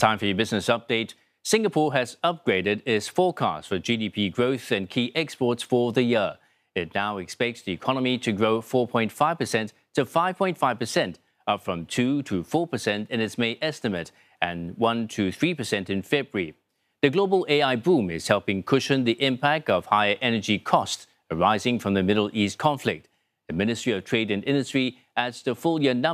Time for your business update. Singapore has upgraded its forecast for GDP growth and key exports for the year. It now expects the economy to grow 4.5% to 5.5%, up from 2 to 4% in its May estimate and 1 to 3% in February. The global AI boom is helping cushion the impact of higher energy costs arising from the Middle East conflict. The Ministry of Trade and Industry adds the full-year number